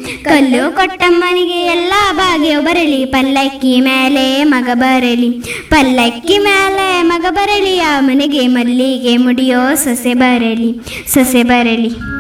ಕಲ್ಲು ಕೊಟ್ಟಮ್ಮನಿಗೆ ಎಲ್ಲ ಭಾಗ್ಯ ಬರಲಿ, ಪಲ್ಲಕ್ಕಿ ಮೇಲೆ ಮಗ ಬರಲಿ, ಪಲ್ಲಕ್ಕಿ ಮೇಲೆ ಮಗ ಬರಲಿ, ಆ ಮನೆಗೆ ಮಲ್ಲಿಗೆ ಮುಡಿಯೋ ಸೊಸೆ ಬರಲಿ, ಸೊಸೆ ಬರಲಿ.